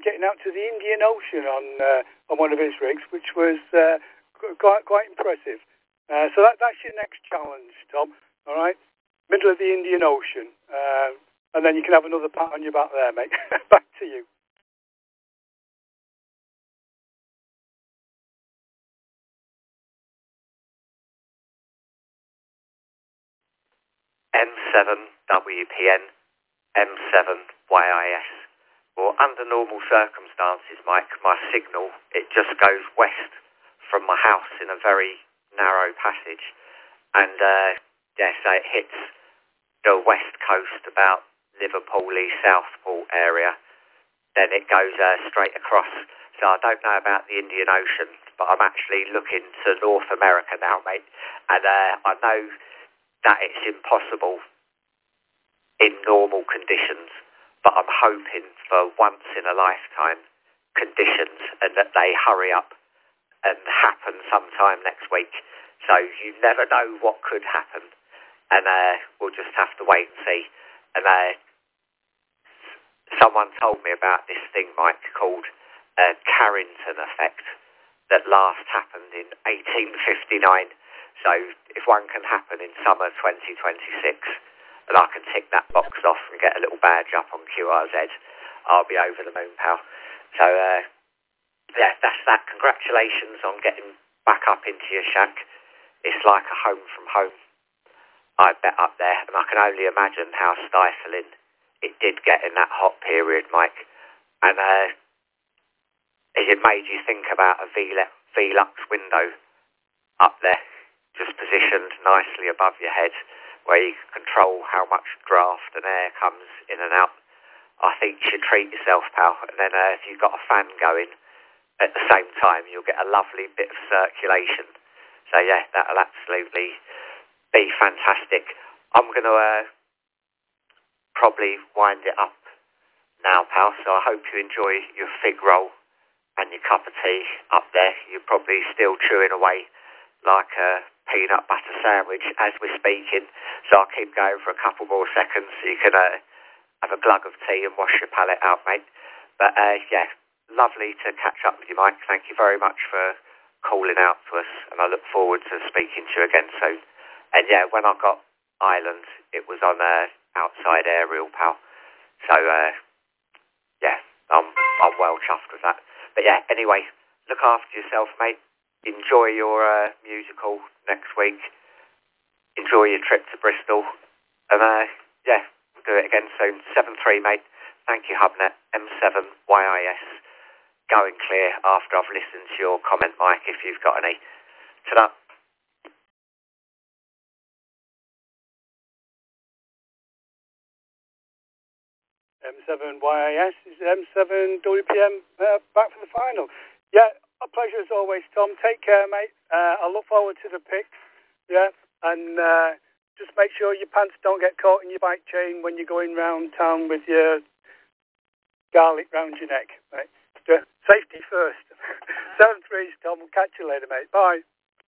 getting out to the Indian Ocean on one of his rigs, which was quite impressive. So that's your next challenge, Tom. All right, middle of the Indian Ocean, and then you can have another pat on your back there, mate. Back to you. M7WPN, M7YIS. Well, under normal circumstances, Mike, my signal, it just goes west from my house in a very narrow passage. And, so it hits the west coast, about Liverpool, Southport area. Then it goes straight across. So I don't know about the Indian Ocean, but I'm actually looking to North America now, mate. And I know that it's impossible in normal conditions, but I'm hoping for once in a lifetime conditions and that they hurry up and happen sometime next week. So you never know what could happen, and we'll just have to wait and see. And someone told me about this thing, Mike, called Carrington effect that last happened in 1859. So if one can happen in summer 2026, and I can tick that box off and get a little badge up on QRZ, I'll be over the moon, pal. So, that's that. Congratulations on getting back up into your shack. It's like a home from home, I bet, up there. And I can only imagine how stifling it did get in that hot period, Mike. And it made you think about a Velux window up there, just positioned nicely above your head, where you can control how much draft and air comes in and out. I think you should treat yourself, pal. And then if you've got a fan going at the same time, you'll get a lovely bit of circulation. So yeah, that'll absolutely be fantastic. I'm going to probably wind it up now, pal. So I hope you enjoy your fig roll and your cup of tea up there. You're probably still chewing away like a peanut butter sandwich as we're speaking, so I'll keep going for a couple more seconds so you can have a glug of tea and wash your palate out, mate. But lovely to catch up with you, Mike. Thank you very much for calling out to us, and I look forward to speaking to you again soon. And when I got Ireland, it was on outside aerial, pal. So I'm well chuffed with that. But anyway, look after yourself, mate. Enjoy your musical next week. Enjoy your trip to Bristol. And we'll do it again soon. 7-3, mate. Thank you, Hubnet. M7YIS. Going clear after I've listened to your comment, Mike, if you've got any. Ta-da. M7YIS is M7WPM back for the final. Yeah, a pleasure as always, Tom. Take care, mate. I look forward to the pics. Yeah, and just make sure your pants don't get caught in your bike chain when you're going round town with your garlic round your neck, mate. Safety first. 7-3, Tom. We'll catch you later, mate. Bye.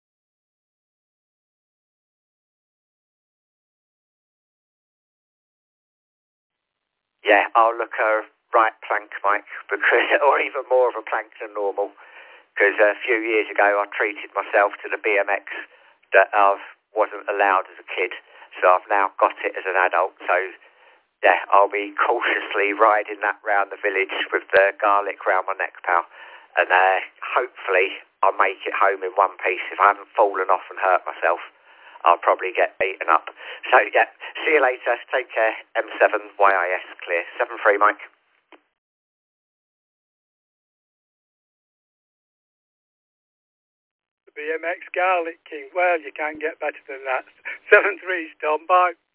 Yeah, I'll look a right plank, Mike, because, or even more of a plank than normal, because a few years ago I treated myself to the BMX that I wasn't allowed as a kid, so I've now got it as an adult. So I'll be cautiously riding that round the village with the garlic round my neck, pal, and hopefully I'll make it home in one piece. If I haven't fallen off and hurt myself, I'll probably get beaten up. So, see you later. Take care. M7YIS clear. 7-3, Mike. The BMX Garlic King. Well, you can't get better than that. 7-3, Tom. Bye.